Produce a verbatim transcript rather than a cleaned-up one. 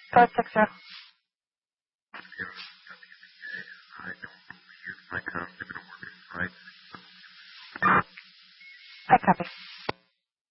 Go ahead, six zero. I don't believe my comms have been working right. I copy.